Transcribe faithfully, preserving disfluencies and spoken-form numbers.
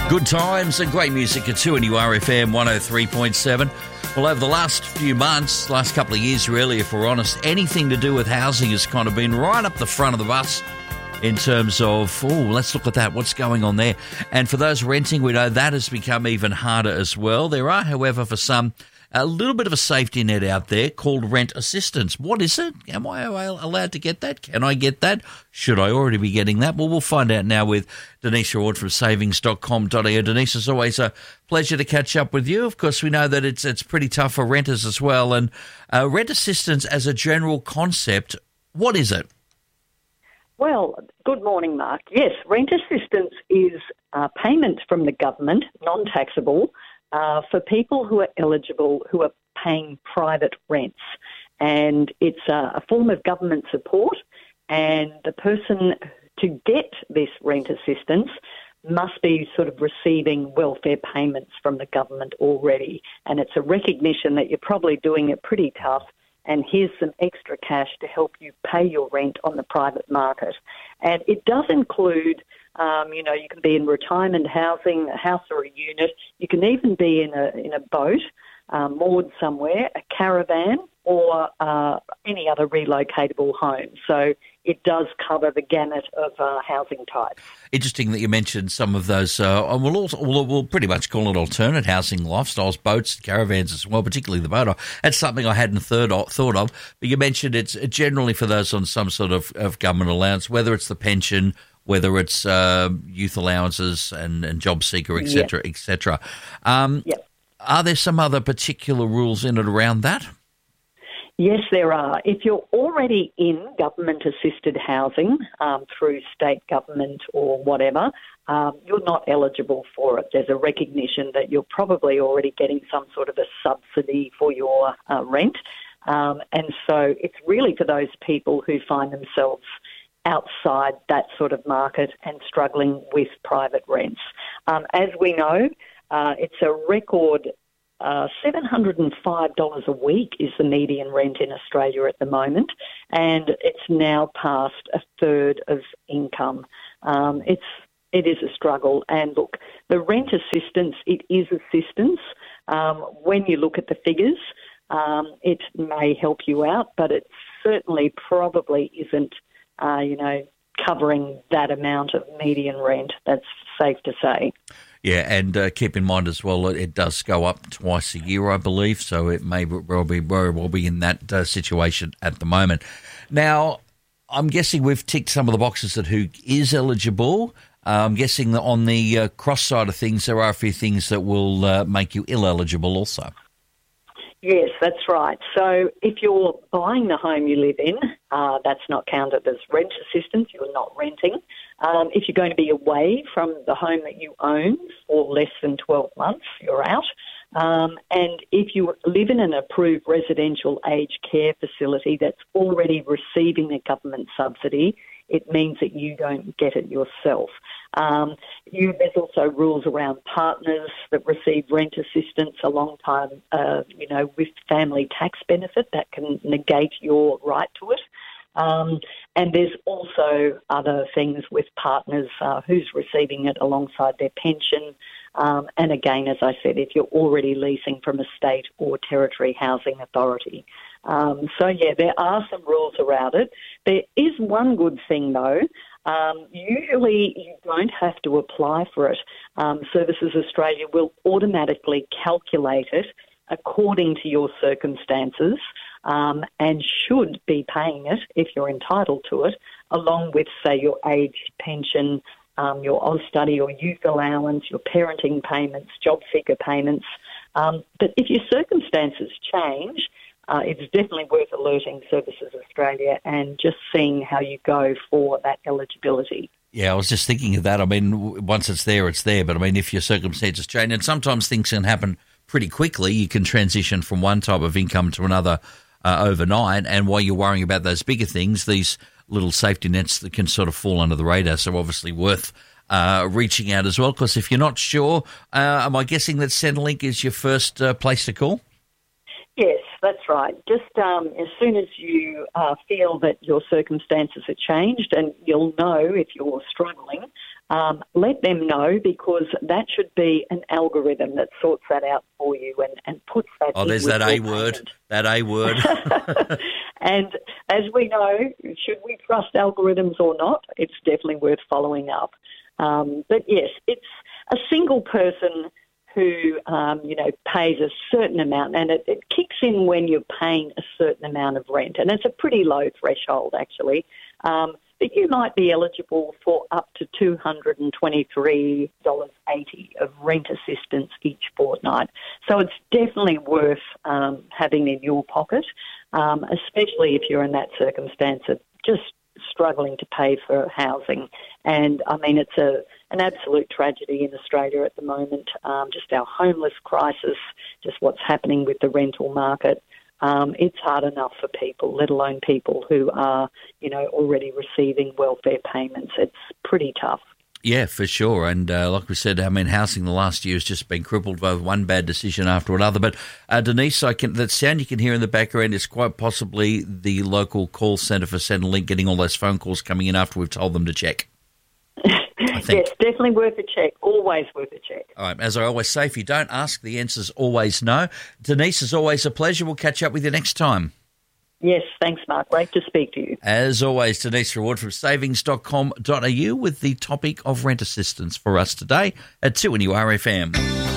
Good times and great music at two N U R F M one oh three point seven. Well, over the last few months, last couple of years really, if we're honest, anything to do with housing has kind of been right up the front of the bus in terms of, oh, let's look at that, what's going on there. And for those renting, we know that has become even harder as well. There are, however, for some, a little bit of a safety net out there called rent assistance. What is it? Am I allowed to get that? Can I get that? Should I already be getting that? Well, we'll find out now with Denise Ward from savings dot com dot a u. Denise, it's always a pleasure to catch up with you. Of course, we know that it's it's pretty tough for renters as well. And uh, rent assistance as a general concept, what is it? Well, good morning, Mark. Yes, rent assistance is uh, payment from the government, non-taxable, Uh, for people who are eligible, who are paying private rents. And it's uh, a form of government support, and the person to get this rent assistance must be sort of receiving welfare payments from the government already. And it's a recognition that you're probably doing it pretty tough, and here's some extra cash to help you pay your rent on the private market. And it does include Um, you know, you can be in retirement housing, a house or a unit. You can even be in a in a boat, um, moored somewhere, a caravan, or uh, any other relocatable home. So it does cover the gamut of uh, housing types. Interesting that you mentioned some of those. Uh, we'll, also, we'll, we'll pretty much call it alternate housing lifestyles, boats, caravans as well, particularly the boat. That's something I hadn't third, thought of. But you mentioned it's generally for those on some sort of, of government allowance, whether it's the pension, whether it's uh, youth allowances and, and job seeker, et cetera, yep. et cetera. Um, yep. Are there some other particular rules in and around that? Yes, there are. If you're already in government-assisted housing um, through state government or whatever, um, you're not eligible for it. There's a recognition that you're probably already getting some sort of a subsidy for your uh, rent. Um, and so it's really for those people who find themselves outside that sort of market and struggling with private rents. Um, as we know, uh, it's a record uh, seven hundred five dollars a week is the median rent in Australia at the moment, and it's now past a third of income. Um, it's it is a struggle, and look, the rent assistance, it is assistance. Um, when you look at the figures, um, it may help you out, but it certainly probably isn't Uh, you know, covering that amount of median rent. That's safe to say. Yeah, and uh, keep in mind as well, it does go up twice a year, I believe, so it may well be, well be in that uh, situation at the moment. Now, I'm guessing we've ticked some of the boxes that who is eligible. Uh, I'm guessing that on the uh, cross side of things, there are a few things that will uh, make you ineligible also. Yes, that's right. So if you're buying the home you live in, uh, that's not counted as rent assistance. You're not renting. Um, if you're going to be away from the home that you own for less than twelve months, you're out. Um, and if you live in an approved residential aged care facility that's already receiving a government subsidy, it means that you don't get it yourself. Um, you, there's also rules around partners that receive rent assistance a long time, uh, you know, with family tax benefit that can negate your right to it. Um, and there's also other things with partners uh, who's receiving it alongside their pension. Um, and again, as I said, if you're already leasing from a state or territory housing authority. Um, so, yeah, there are some rules around it. There is one good thing, though. Um, usually you don't have to apply for it. Um, Services Australia will automatically calculate it according to your circumstances um, and should be paying it, if you're entitled to it, along with, say, your age pension, um, your Austudy or youth allowance, your parenting payments, job seeker payments. Um, but if your circumstances change, Uh, it's definitely worth alerting Services Australia and just seeing how you go for that eligibility. Yeah, I was just thinking of that. I mean, once it's there, it's there. But, I mean, if your circumstances change, and sometimes things can happen pretty quickly, you can transition from one type of income to another uh, overnight. And while you're worrying about those bigger things, these little safety nets that can sort of fall under the radar, so obviously worth uh, reaching out as well. Because if you're not sure, uh, am I guessing that Centrelink is your first uh, place to call? Yes, that's right. Just um, as soon as you uh, feel that your circumstances have changed, and you'll know if you're struggling, Um, let them know, because that should be an algorithm that sorts that out for you and, and puts that Oh, in there's with that A your word, payment. that A word. And as we know, should we trust algorithms or not? It's definitely worth following up. Um, but yes, it's a single person who, um, you know, pays a certain amount, and it, it kicks in when you're paying a certain amount of rent, and it's a pretty low threshold, actually. Um, but you might be eligible for up to two hundred twenty-three dollars eighty of rent assistance each fortnight. So it's definitely worth um, having in your pocket, um, especially if you're in that circumstance of just struggling to pay for housing. And, I mean, it's a an absolute tragedy in Australia at the moment, um, just our homeless crisis, just what's happening with the rental market. Um, it's hard enough for people, let alone people who are, you know, already receiving welfare payments. It's pretty tough. Yeah, for sure. And uh, like we said, I mean, housing the last year has just been crippled by one bad decision after another. But uh, Denise, I can, that sound you can hear in the background is quite possibly the local call centre for Centrelink getting all those phone calls coming in after we've told them to check. I think. Yes, definitely worth a check. Always worth a check. All right, as I always say, if you don't ask, the answer's always no. Denise, it's always a pleasure. We'll catch up with you next time. Yes, thanks, Mark. Great to speak to you. As always, Denise Reward from savings dot com dot a u with the topic of rent assistance for us today at two N U R F M.